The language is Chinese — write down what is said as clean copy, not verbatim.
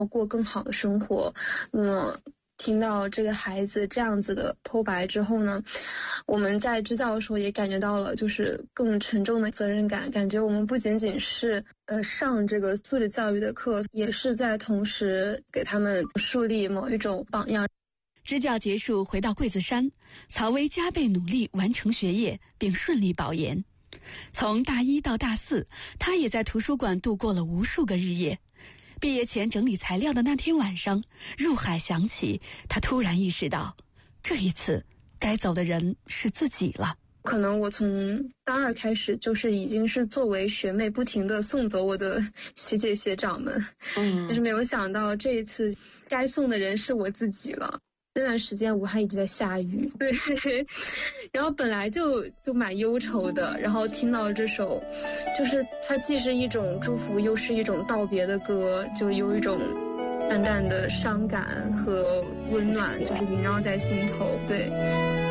过更好的生活。那么听到这个孩子这样子的剖白之后呢，我们在支教的时候也感觉到了就是更沉重的责任感，感觉我们不仅仅是上这个素质教育的课，也是在同时给他们树立某一种榜样。 支教结束，回到桂子山，曹薇加倍努力完成学业，并顺利保研。从大一到大四，他也在图书馆度过了无数个日夜。毕业前整理材料的那天晚上，入海响起，他突然意识到，这一次该走的人是自己了。 可能我从大二开始就是已经是作为学妹不停地送走我的学姐学长们，但是没有想到这一次该送的人是我自己了。那段时间武汉一直在下雨，对，然后本来就蛮忧愁的，然后听到这首，就是它既是一种祝福，又是一种道别的歌，就有一种淡淡的伤感和温暖，就是萦绕在心头，对。